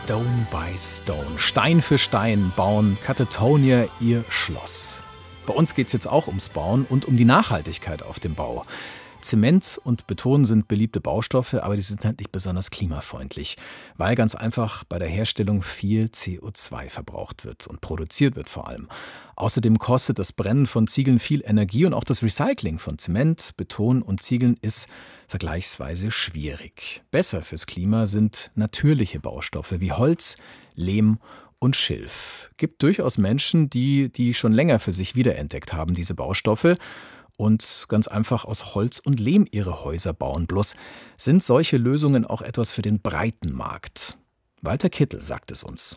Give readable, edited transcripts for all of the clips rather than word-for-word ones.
Stone by Stone, Stein für Stein bauen Catatonia ihr Schloss. Bei uns geht es jetzt auch ums Bauen und um die Nachhaltigkeit auf dem Bau. Zement und Beton sind beliebte Baustoffe, aber die sind halt nicht besonders klimafreundlich, weil ganz einfach bei der Herstellung viel CO2 verbraucht wird und produziert wird vor allem. Außerdem kostet das Brennen von Ziegeln viel Energie und auch das Recycling von Zement, Beton und Ziegeln ist vergleichsweise schwierig. Besser fürs Klima sind natürliche Baustoffe wie Holz, Lehm und Schilf. Gibt durchaus Menschen, die schon länger für sich wiederentdeckt haben, diese Baustoffe, und ganz einfach aus Holz und Lehm ihre Häuser bauen. Bloß sind solche Lösungen auch etwas für den breiten Markt? Walter Kittel sagt es uns.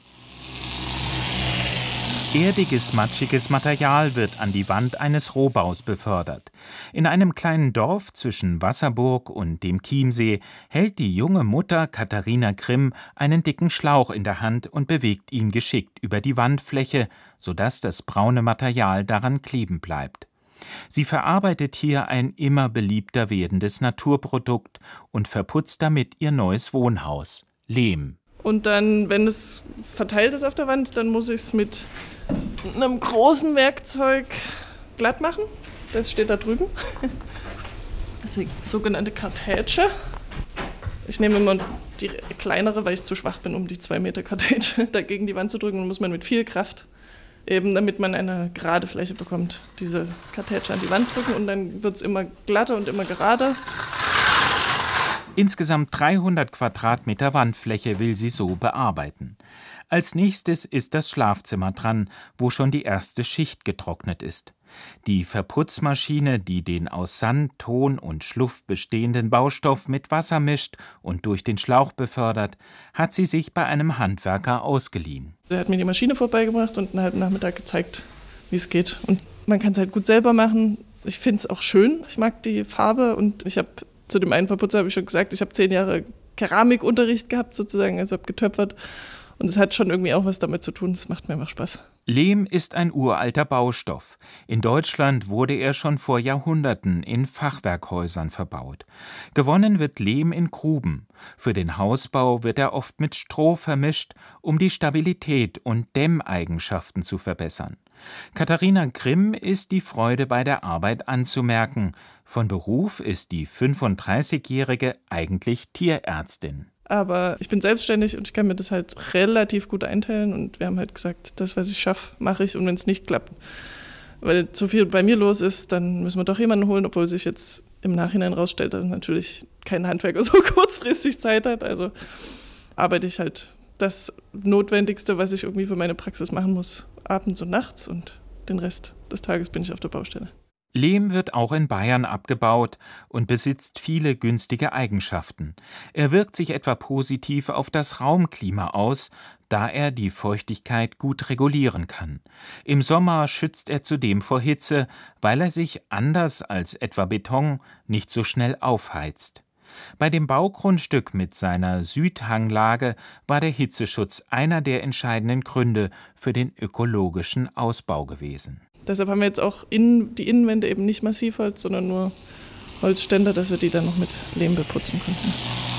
Erdiges, matschiges Material wird an die Wand eines Rohbaus befördert. In einem kleinen Dorf zwischen Wasserburg und dem Chiemsee hält die junge Mutter Katharina Grimm einen dicken Schlauch in der Hand und bewegt ihn geschickt über die Wandfläche, sodass das braune Material daran kleben bleibt. Sie verarbeitet hier ein immer beliebter werdendes Naturprodukt und verputzt damit ihr neues Wohnhaus, Lehm. Und dann, wenn es verteilt ist auf der Wand, dann muss ich es mit einem großen Werkzeug glatt machen. Das steht da drüben. Das ist die sogenannte Kartätsche. Ich nehme immer die kleinere, weil ich zu schwach bin, um die 2 Meter Kartätsche dagegen die Wand zu drücken. Dann muss man mit viel Kraft, eben damit man eine gerade Fläche bekommt, diese Kartätsche an die Wand drücken und dann wird es immer glatter und immer gerader. Insgesamt 300 Quadratmeter Wandfläche will sie so bearbeiten. Als nächstes ist das Schlafzimmer dran, wo schon die erste Schicht getrocknet ist. Die Verputzmaschine, die den aus Sand, Ton und Schluff bestehenden Baustoff mit Wasser mischt und durch den Schlauch befördert, hat sie sich bei einem Handwerker ausgeliehen. Der hat mir die Maschine vorbeigebracht und einen halben Nachmittag gezeigt, wie es geht. Und man kann es halt gut selber machen. Ich finde es auch schön. Ich mag die Farbe und ich habe zu dem einen Verputzer habe ich schon gesagt, ich habe 10 Jahre Keramikunterricht gehabt sozusagen, also habe getöpfert. Und es hat schon irgendwie auch was damit zu tun, es macht mir einfach Spaß. Lehm ist ein uralter Baustoff. In Deutschland wurde er schon vor Jahrhunderten in Fachwerkhäusern verbaut. Gewonnen wird Lehm in Gruben. Für den Hausbau wird er oft mit Stroh vermischt, um die Stabilität und Dämmeigenschaften zu verbessern. Katharina Grimm ist die Freude bei der Arbeit anzumerken. Von Beruf ist die 35-Jährige eigentlich Tierärztin. Aber ich bin selbstständig und ich kann mir das halt relativ gut einteilen und wir haben halt gesagt, das, was ich schaffe, mache ich und wenn es nicht klappt, weil zu viel bei mir los ist, dann müssen wir doch jemanden holen, obwohl sich jetzt im Nachhinein rausstellt, dass natürlich kein Handwerker so kurzfristig Zeit hat, also arbeite ich halt das Notwendigste, was ich irgendwie für meine Praxis machen muss, abends und nachts und den Rest des Tages bin ich auf der Baustelle. Lehm wird auch in Bayern abgebaut und besitzt viele günstige Eigenschaften. Er wirkt sich etwa positiv auf das Raumklima aus, da er die Feuchtigkeit gut regulieren kann. Im Sommer schützt er zudem vor Hitze, weil er sich anders als etwa Beton nicht so schnell aufheizt. Bei dem Baugrundstück mit seiner Südhanglage war der Hitzeschutz einer der entscheidenden Gründe für den ökologischen Ausbau gewesen. Deshalb haben wir jetzt auch die Innenwände eben nicht Massivholz, sondern nur Holzständer, dass wir die dann noch mit Lehm beputzen konnten.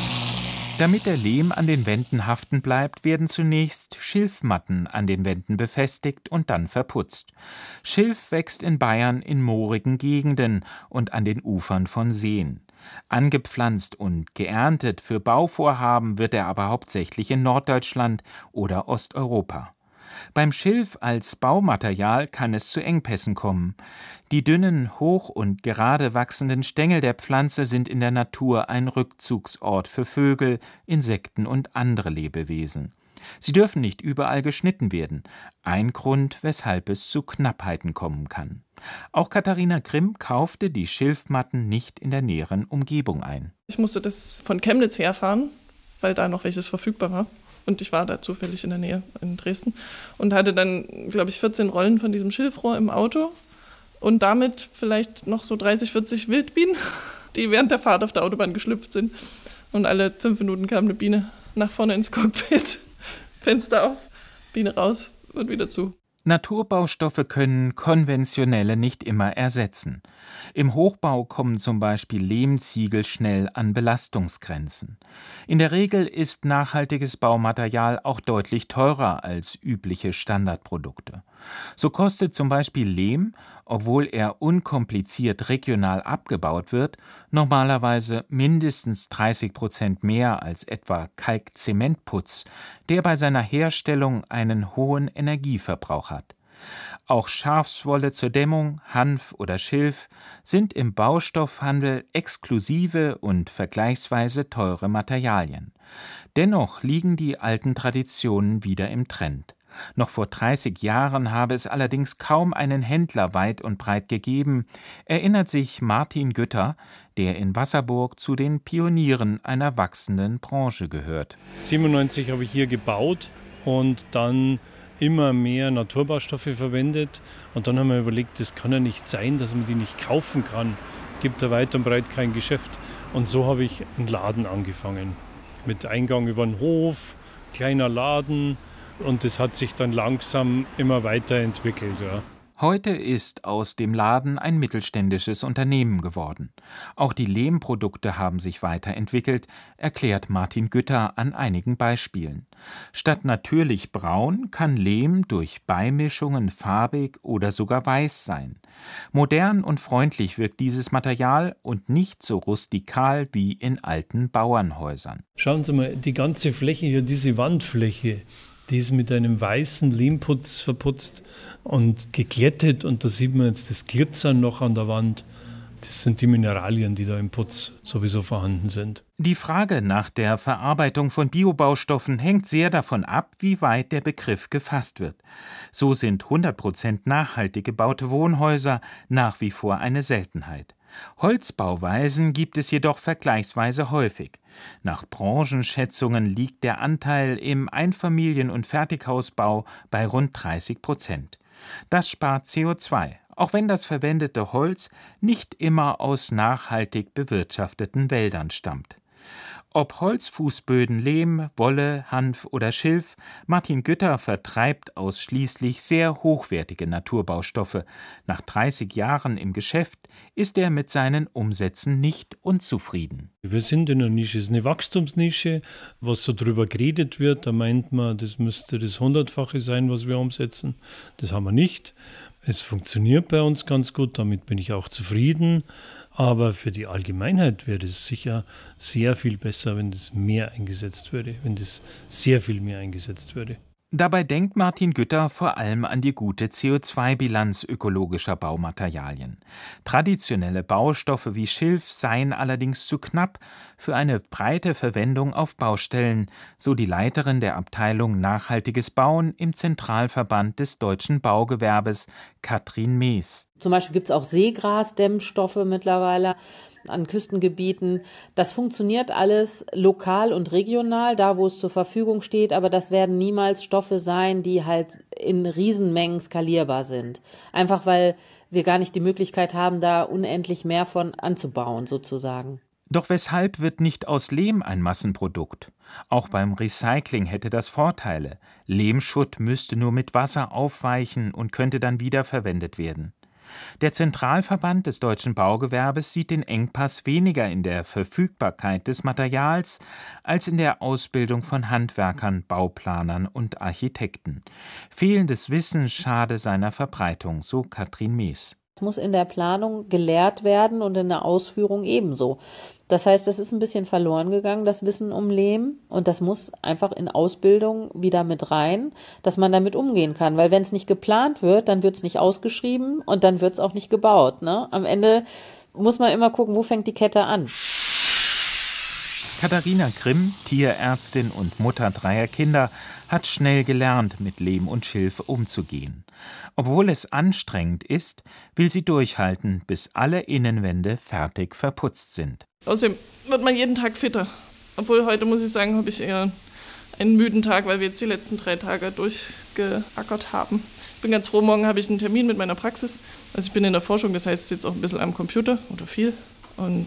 Damit der Lehm an den Wänden haften bleibt, werden zunächst Schilfmatten an den Wänden befestigt und dann verputzt. Schilf wächst in Bayern in moorigen Gegenden und an den Ufern von Seen. Angepflanzt und geerntet für Bauvorhaben wird er aber hauptsächlich in Norddeutschland oder Osteuropa. Beim Schilf als Baumaterial kann es zu Engpässen kommen. Die dünnen, hoch und gerade wachsenden Stängel der Pflanze sind in der Natur ein Rückzugsort für Vögel, Insekten und andere Lebewesen. Sie dürfen nicht überall geschnitten werden. Ein Grund, weshalb es zu Knappheiten kommen kann. Auch Katharina Grimm kaufte die Schilfmatten nicht in der näheren Umgebung ein. Ich musste das von Chemnitz herfahren, weil da noch welches verfügbar war. Und ich war da zufällig in der Nähe in Dresden und hatte dann, glaube ich, 14 Rollen von diesem Schilfrohr im Auto und damit vielleicht noch so 30, 40 Wildbienen, die während der Fahrt auf der Autobahn geschlüpft sind. Und alle 5 Minuten kam eine Biene nach vorne ins Cockpit, Fenster auf, Biene raus und wieder zu. Naturbaustoffe können konventionelle nicht immer ersetzen. Im Hochbau kommen zum Beispiel Lehmziegel schnell an Belastungsgrenzen. In der Regel ist nachhaltiges Baumaterial auch deutlich teurer als übliche Standardprodukte. So kostet zum Beispiel Lehm, obwohl er unkompliziert regional abgebaut wird, normalerweise mindestens 30% mehr als etwa Kalkzementputz, der bei seiner Herstellung einen hohen Energieverbrauch hat. Auch Schafswolle zur Dämmung, Hanf oder Schilf sind im Baustoffhandel exklusive und vergleichsweise teure Materialien. Dennoch liegen die alten Traditionen wieder im Trend. Noch vor 30 Jahren habe es allerdings kaum einen Händler weit und breit gegeben, erinnert sich Martin Gütter, der in Wasserburg zu den Pionieren einer wachsenden Branche gehört. 1997 habe ich hier gebaut und dann immer mehr Naturbaustoffe verwendet. Und dann haben wir überlegt, das kann ja nicht sein, dass man die nicht kaufen kann. Gibt da weit und breit kein Geschäft. Und so habe ich einen Laden angefangen. Mit Eingang über den Hof, kleiner Laden. Und das hat sich dann langsam immer weiterentwickelt. Ja. Heute ist aus dem Laden ein mittelständisches Unternehmen geworden. Auch die Lehmprodukte haben sich weiterentwickelt, erklärt Martin Gütter an einigen Beispielen. Statt natürlich braun kann Lehm durch Beimischungen farbig oder sogar weiß sein. Modern und freundlich wirkt dieses Material und nicht so rustikal wie in alten Bauernhäusern. Schauen Sie mal, die ganze Fläche hier, diese Wandfläche, die ist mit einem weißen Lehmputz verputzt und geglättet. Und da sieht man jetzt das Glitzern noch an der Wand. Das sind die Mineralien, die da im Putz sowieso vorhanden sind. Die Frage nach der Verarbeitung von Biobaustoffen hängt sehr davon ab, wie weit der Begriff gefasst wird. So sind 100% nachhaltig gebaute Wohnhäuser nach wie vor eine Seltenheit. Holzbauweisen gibt es jedoch vergleichsweise häufig. Nach Branchenschätzungen liegt der Anteil im Einfamilien- und Fertighausbau bei rund 30%. Das spart CO2, auch wenn das verwendete Holz nicht immer aus nachhaltig bewirtschafteten Wäldern stammt. Ob Holzfußböden, Lehm, Wolle, Hanf oder Schilf, Martin Gütter vertreibt ausschließlich sehr hochwertige Naturbaustoffe. Nach 30 Jahren im Geschäft ist er mit seinen Umsätzen nicht unzufrieden. Wir sind in einer Nische, es ist eine Wachstumsnische, was so drüber geredet wird, da meint man, das müsste das 100-fache sein, was wir umsetzen. Das haben wir nicht. Es funktioniert bei uns ganz gut, damit bin ich auch zufrieden. Aber für die Allgemeinheit wäre es sicher sehr viel besser, wenn das mehr eingesetzt würde, wenn das sehr viel mehr eingesetzt würde. Dabei denkt Martin Gütter vor allem an die gute CO2-Bilanz ökologischer Baumaterialien. Traditionelle Baustoffe wie Schilf seien allerdings zu knapp für eine breite Verwendung auf Baustellen, so die Leiterin der Abteilung Nachhaltiges Bauen im Zentralverband des deutschen Baugewerbes, Katrin Mees. Zum Beispiel gibt es auch Seegrasdämmstoffe mittlerweile an Küstengebieten. Das funktioniert alles lokal und regional, da wo es zur Verfügung steht, aber das werden niemals Stoffe sein, die halt in Riesenmengen skalierbar sind. Einfach weil wir gar nicht die Möglichkeit haben, da unendlich mehr von anzubauen sozusagen. Doch weshalb wird nicht aus Lehm ein Massenprodukt? Auch beim Recycling hätte das Vorteile. Lehmschutt müsste nur mit Wasser aufweichen und könnte dann wiederverwendet werden. Der Zentralverband des deutschen Baugewerbes sieht den Engpass weniger in der Verfügbarkeit des Materials als in der Ausbildung von Handwerkern, Bauplanern und Architekten. Fehlendes Wissen schade seiner Verbreitung, so Katrin Mees. Es muss in der Planung gelehrt werden und in der Ausführung ebenso. Das heißt, das ist ein bisschen verloren gegangen, das Wissen um Lehm. Und das muss einfach in Ausbildung wieder mit rein, dass man damit umgehen kann. Weil wenn es nicht geplant wird, dann wird es nicht ausgeschrieben und dann wird es auch nicht gebaut. Ne? Am Ende muss man immer gucken, wo fängt die Kette an. Katharina Grimm, Tierärztin und Mutter 3 Kinder, hat schnell gelernt, mit Lehm und Schilf umzugehen. Obwohl es anstrengend ist, will sie durchhalten, bis alle Innenwände fertig verputzt sind. Außerdem wird man jeden Tag fitter. Obwohl heute, muss ich sagen, habe ich eher einen müden Tag, weil wir jetzt die letzten 3 Tage durchgeackert haben. Ich bin ganz froh, morgen habe ich einen Termin mit meiner Praxis. Also ich bin in der Forschung, das heißt, ich sitze auch ein bisschen am Computer oder viel. Und